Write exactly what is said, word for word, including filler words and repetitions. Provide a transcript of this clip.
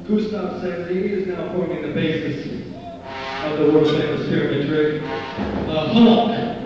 Gustav Sanzini is now forming the basis of the world famous pyramid trick. The Hulk.